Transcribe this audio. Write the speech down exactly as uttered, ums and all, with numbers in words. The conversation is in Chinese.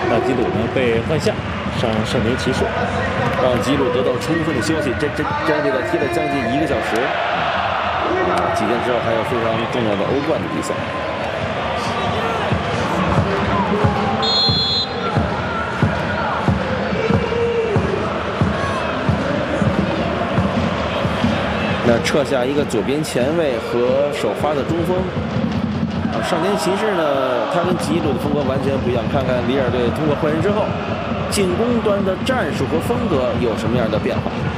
那吉鲁呢被换下，上圣灵骑士， 让吉鲁得到充分的休息。这这这场比赛踢了将近一个小时，啊，几天之后还有非常重要的欧冠的比赛。那撤下一个左边前卫和首发的中锋。啊，上天骑士呢，他跟吉鲁的风格完全不一样。看看里尔队通过换人之后，进攻端的战术和风格有什么样的变化？